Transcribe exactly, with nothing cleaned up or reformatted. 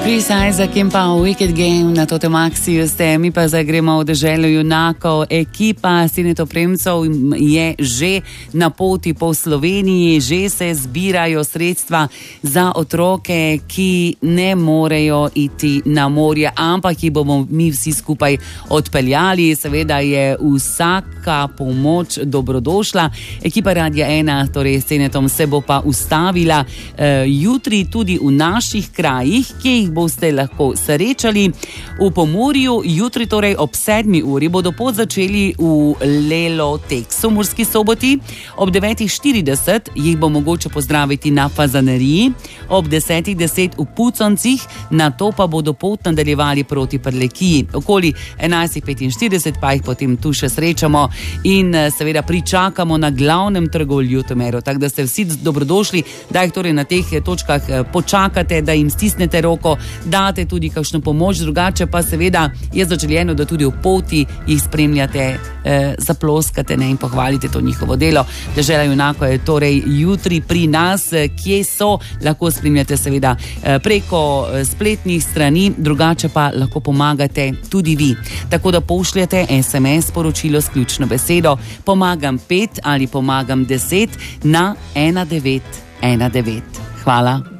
Chris Isaac in pa Wicked Game na Tote Maxiju ste, mi pa zdaj gremo v deželo junakov. Ekipa Sinet opremcev je že na poti po Sloveniji, že se zbirajo sredstva za otroke, ki ne morejo iti na morje, ampak jih bomo mi vsi skupaj odpeljali. Seveda je vsaka pomoč dobrodošla. Ekipa Radia ena, torej s Sinetom, se bo pa ustavila uh, jutri tudi v naših krajih, ki jih boste lahko srečali. V Pomurju jutri, torej ob sedmi uri, bodo pot začeli v Leloteksu, Murski Soboti. Ob devetih štirideset jih bo mogoče pozdraviti na Fazaneriji, ob desetih deset v Puconcih, nato pa bodo pot nadaljevali proti Prlekiji. Okoli enajstih petinštirideset pa jih potem tu še srečamo in seveda pričakamo na glavnem trgu v Ljutomeru. Tako da ste vsi dobrodošli, da jih torej na teh točkah počakate, da jim stisnete roko, date tudi kakšno pomoč, drugače pa seveda je zaželjeno, da tudi v poti jih spremljate, eh, zaploskate ne, in pohvalite to njihovo delo. Dežela junakov je torej jutri pri nas, kje so, lahko spremljate seveda eh, preko spletnih strani, drugače pa lahko pomagate tudi vi. Tako da pošljete es em es sporočilo s ključno besedo pomagam pet ali pomagam deset na ena devet ena devet. Hvala.